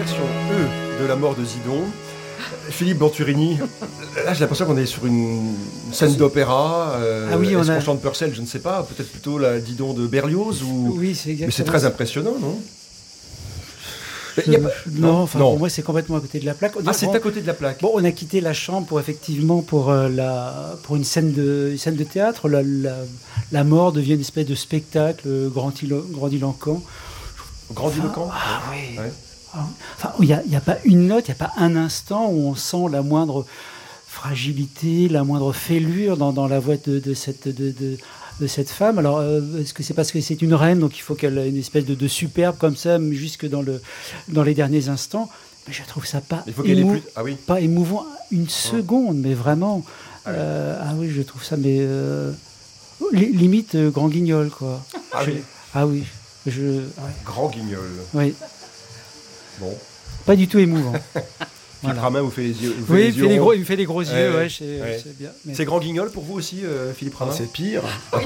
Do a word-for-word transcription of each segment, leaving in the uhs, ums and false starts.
version E de la mort de Zidon. Philippe Venturini, là j'ai l'impression qu'on est sur une scène d'opéra. Euh, ah oui, est-ce on a... qu'on chante Purcell, je ne sais pas, peut-être plutôt la Didon de Berlioz ou... Oui, c'est exactement. Mais c'est très impressionnant, non? Je... a pas... non, non, enfin non. Pour moi c'est complètement à côté de la plaque. Ah, c'est à côté de la plaque. Bon, on a quitté la chambre pour effectivement pour euh, la pour une scène de une scène de théâtre. La, la, la mort devient une espèce de spectacle grandilo... grandiloquent. Grandiloquent. Ah, ah oui. Ouais. Enfin, il n'y a, a pas une note, il n'y a pas un instant où on sent la moindre fragilité, la moindre fêlure dans, dans la voix de, de, cette, de, de, de cette femme. Alors, euh, est-ce que c'est parce que c'est une reine, donc il faut qu'elle ait une espèce de, de superbe comme ça, jusque dans, le, dans les derniers instants? Mais je trouve ça pas, il faut qu'elle émou- ait plus... ah, oui. pas émouvant une seconde, mais vraiment. Ah oui, euh, ah oui je trouve ça, mais euh, limite euh, grand guignol, quoi. Ah je, oui. Ah oui. Je, ouais. Grand guignol. Oui. Bon. Pas du tout émouvant. Philippe Ramin vous fait les yeux. Vous Oui, les il, yeux fait des gros, il me fait des gros yeux, ouais, ouais, c'est, ouais. c'est bien. Mais... C'est grand guignol pour vous aussi, euh, Philippe Ramin? C'est pire.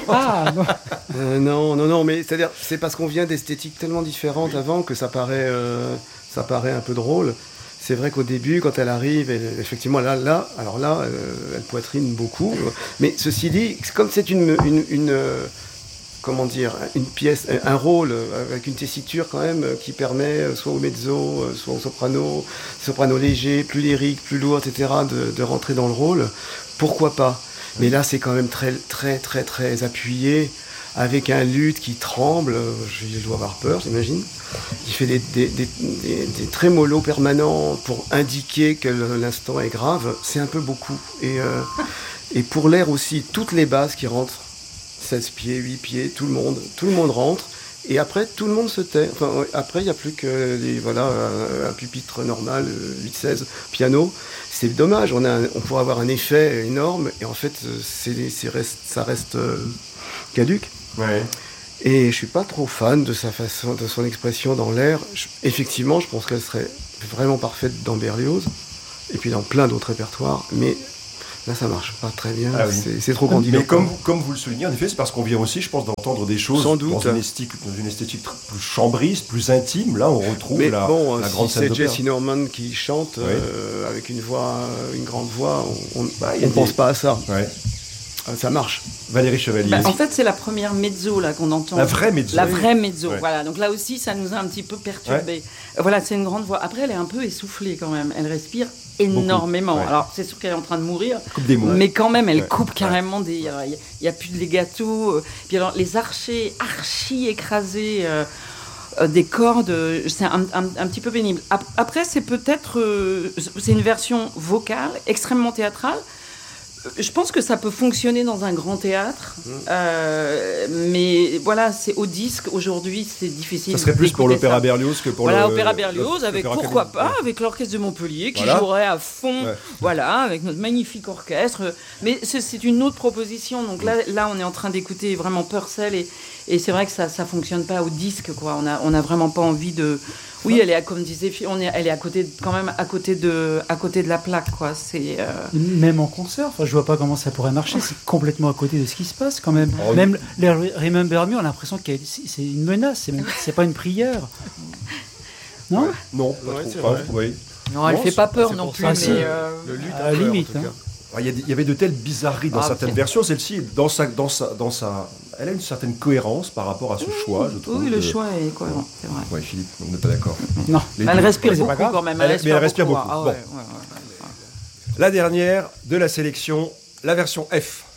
Ah non. euh, non, non, non, mais c'est-à-dire, c'est parce qu'on vient d'esthétiques tellement différentes oui. avant que ça paraît, euh, ça paraît un peu drôle. C'est vrai qu'au début, quand elle arrive, elle, effectivement, là, là, alors là, euh, elle poitrine beaucoup. Mais ceci dit, comme c'est une, une, une euh, comment dire, une pièce, un rôle avec une tessiture quand même qui permet soit au mezzo, soit au soprano, soprano léger, plus lyrique, plus lourd, et cetera, de, de rentrer dans le rôle. Pourquoi pas? Mais là, c'est quand même très, très, très, très appuyé, avec un luth qui tremble. Je dois avoir peur, j'imagine. Qui fait des, des, des, des, des trémolos permanents pour indiquer que l'instant est grave. C'est un peu beaucoup. Et, euh, et pour l'air aussi, toutes les basses qui rentrent. seize pieds, huit pieds, tout le monde, tout le monde rentre, et après tout le monde se tait. Enfin, après il n'y a plus que les, voilà, un, un pupitre normal, huit seize, piano. C'est dommage, on, a un, on pourrait avoir un effet énorme, et en fait c'est, c'est reste, ça reste euh, caduque. Ouais. Et je ne suis pas trop fan de sa façon, de son expression dans l'air. Je, effectivement, je pense qu'elle serait vraiment parfaite dans Berlioz, et puis dans plein d'autres répertoires, mais là, ça marche pas très bien, ah oui. c'est, c'est trop grandiloquent. Mais comme, comme vous le soulignez, en effet, c'est parce qu'on vient aussi, je pense, d'entendre des choses Sans doute. Dans, une esthétique, dans une esthétique plus chambriste, plus intime. Là, on retrouve mais la, bon, la si grande scène d'opéra. C'est Jessye Norman qui chante oui. euh, avec une voix, une grande voix, on ne bah, pense des... pas à ça. Ouais. Ça marche. Valérie Chevalier. Bah, en fait, c'est la première mezzo là qu'on entend. La vraie mezzo. La vraie mezzo. Ouais. Voilà. Donc là aussi, ça nous a un petit peu perturbés. Ouais. Voilà, c'est une grande voix. Après, elle est un peu essoufflée quand même. Elle respire énormément. Ouais. Alors, c'est sûr qu'elle est en train de mourir, coupe des mots. Mais quand même, elle ouais. coupe carrément ouais. des. Il n'y a, a plus de legato. Puis alors, les archers archi écrasés. Euh, Euh, des cordes, c'est un, un, un petit peu pénible. Après, c'est peut-être, euh, c'est une version vocale extrêmement théâtrale. Je pense que ça peut fonctionner dans un grand théâtre, mmh. euh, mais voilà, c'est au disque aujourd'hui, c'est difficile. Ça serait plus pour l'opéra ça. Berlioz que pour voilà, le. Voilà, opéra Berlioz, avec pourquoi pas, ouais. avec l'orchestre de Montpellier qui voilà. jouerait à fond, ouais. voilà, avec notre magnifique orchestre. Mais c'est, c'est une autre proposition. Donc là, là, on est en train d'écouter vraiment Purcell et, et c'est vrai que ça, ça fonctionne pas au disque, quoi. On a, on a vraiment pas envie de. Oui, elle est, comme disait, on est, elle est à côté, quand même à côté de, à côté de la plaque, quoi. C'est euh... même en concert. Enfin, je vois pas comment ça pourrait marcher. C'est complètement à côté de ce qui se passe, quand même. Oh, même les Remember Me, on a l'impression que c'est une menace. C'est, même, c'est pas une prière. Non. Ouais. Non. Pas ouais, trop, c'est pas, vrai. oui. Non, elle non, fait pas peur c'est non plus. Ça, mais euh... le luth à la limite. Il y, y avait de telles bizarreries dans ah, certaines c'est... versions. Celle-ci, dans sa, dans sa, dans sa, elle a une certaine cohérence par rapport à ce choix, je trouve. Oui, le de... choix est cohérent, c'est vrai. Oui, Philippe, on n'est pas d'accord. Non, elle deux, respire beaucoup quand même. Elle, elle, mais elle respire beaucoup. beaucoup. Ah, bon. ouais, ouais, ouais, ouais. La dernière de la sélection, la version F.